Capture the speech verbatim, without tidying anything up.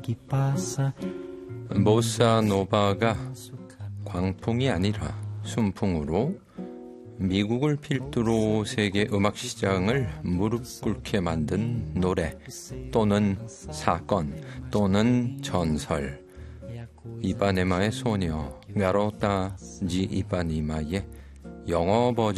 보사노바가 광풍이 아니라 순풍으로 미국을 필두로 세계 음악 시장을 무릎 꿇게 만든 노래 또는 사건 또는 전설. 이파네마의 소녀, 가로타 지 이파네마의 영어 버전